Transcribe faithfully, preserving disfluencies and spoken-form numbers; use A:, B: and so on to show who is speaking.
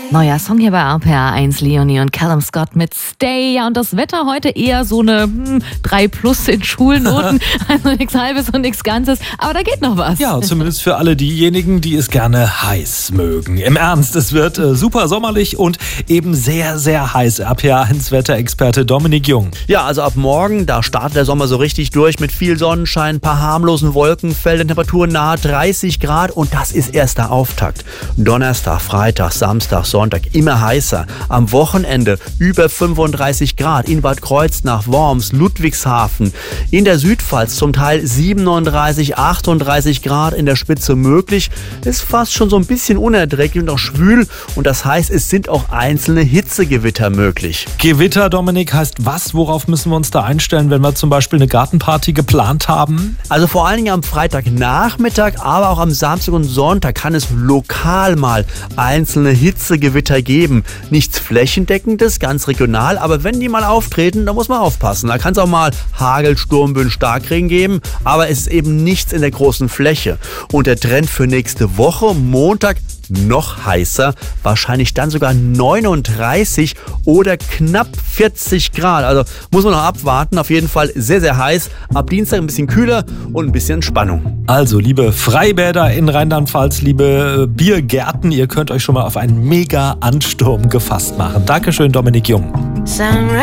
A: Neuer Song hier bei R P R eins, Leonie und Callum Scott mit Stay. Ja, und das Wetter heute eher so eine hm, drei plus in Schulnoten. Also nichts Halbes und nichts Ganzes. Aber da geht noch was.
B: Ja, zumindest für alle diejenigen, die es gerne heiß mögen. Im Ernst, es wird äh, super sommerlich und eben sehr, sehr heiß. R P R eins Wetterexperte Dominik Jung.
C: Ja, also ab morgen, da startet der Sommer so richtig durch mit viel Sonnenschein, ein paar harmlosen Wolkenfeldern, Temperaturen nahe dreißig Grad und das ist erst der Auftakt. Donnerstag, Freitag, Samstag, Sonntag immer heißer. Am Wochenende über fünfunddreißig Grad in Bad Kreuznach, Worms, Ludwigshafen. In der Südpfalz zum Teil siebenunddreißig, achtunddreißig Grad in der Spitze möglich. Ist fast schon so ein bisschen unerträglich und auch schwül. Und das heißt, es sind auch einzelne Hitzegewitter möglich.
B: Gewitter, Dominik, heißt was? Worauf müssen wir uns da einstellen, wenn wir zum Beispiel eine Gartenparty geplant haben?
C: Also vor allen Dingen am Freitagnachmittag, aber auch am Samstag und Sonntag kann es lokal mal einzelne Hitzegewitter geben. Nichts Flächendeckendes, ganz regional, aber wenn die mal auftreten, dann muss man aufpassen. Da kann es auch mal Hagel, Sturmböen, Starkregen geben, aber es ist eben nichts in der großen Fläche. Und der Trend für nächste Woche, Montag, noch heißer, wahrscheinlich dann sogar neununddreißig oder knapp vierzig Grad. Also muss man noch abwarten. Auf jeden Fall sehr, sehr heiß. Ab Dienstag ein bisschen kühler und ein bisschen Spannung.
B: Also, liebe Freibäder in Rheinland-Pfalz, liebe Biergärten, ihr könnt euch schon mal auf einen Mega-Ansturm gefasst machen. Dankeschön, Dominik Jung.